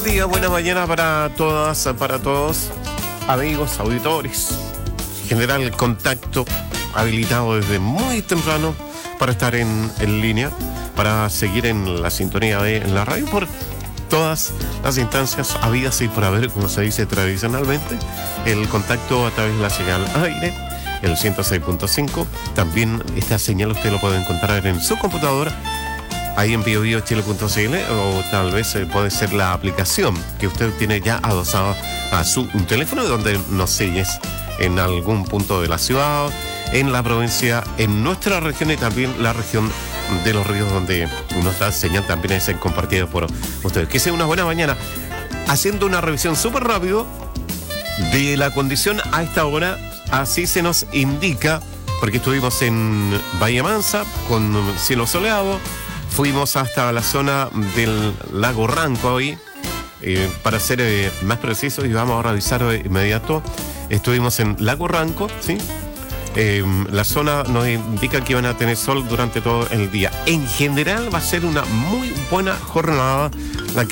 día, buena mañana para todas, para todos, amigos, auditores. General el contacto habilitado desde muy temprano para estar en línea, para seguir en la sintonía de en la radio por todas las instancias habidas y por haber, como se dice tradicionalmente, el contacto a través de la señal aire, el 106.5. También esta señal usted lo puede encontrar en su computadora, ahí en biobiochile.cl, o tal vez puede ser la aplicación que usted tiene ya adosada a su teléfono, donde nos sigues en algún punto de la ciudad, en la provincia, en nuestra región y también la región de los ríos, donde nuestra señal también es compartida por ustedes. Que sea una buena mañana. Haciendo una revisión súper rápido de la condición a esta hora, así se nos indica, porque estuvimos en Bahía Mansa con cielo soleado, fuimos hasta la zona del lago Ranco hoy, para ser más precisos, y vamos a revisar de inmediato. Estuvimos en Lago Ranco, ¿sí? La zona nos indica que van a tener sol durante todo el día. En general va a ser una muy buena jornada.